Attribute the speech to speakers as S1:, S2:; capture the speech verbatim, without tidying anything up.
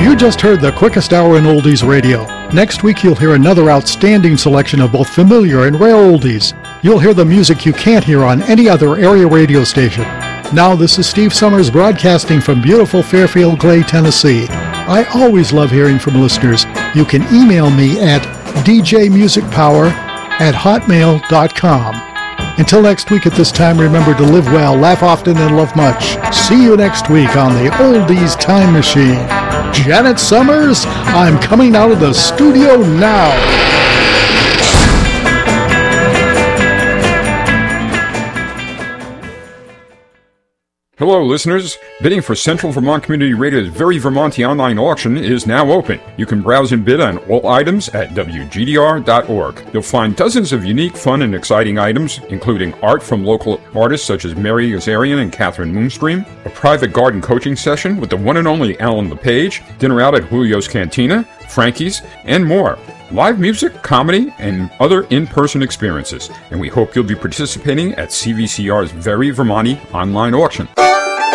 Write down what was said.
S1: You just heard the quickest hour in oldies radio. Next week you'll hear another outstanding selection of both familiar and rare oldies. You'll hear the music you can't hear on any other area radio station. Now this is Steve Summers broadcasting from beautiful Fairfield Clay, Tennessee. I always love hearing from listeners. You can email me at d j music power at hotmail dot com. Until next week at this time, remember to live well, laugh often, and love much. See you next week on the Oldies Time Machine. Janet Summers, I'm coming out of the studio now.
S2: Hello, listeners. Bidding for Central Vermont Community Radio's Very Vermonty online auction is now open. You can browse and bid on all items at w g d r dot org. You'll find dozens of unique, fun, and exciting items, including art from local artists such as Mary Azarian and Catherine Moonstream, a private garden coaching session with the one and only Alan LePage, dinner out at Julio's Cantina, Frankie's, and more. Live music, comedy, and other in-person experiences. And we hope you'll be participating at C V C R's Very Vermonty online auction.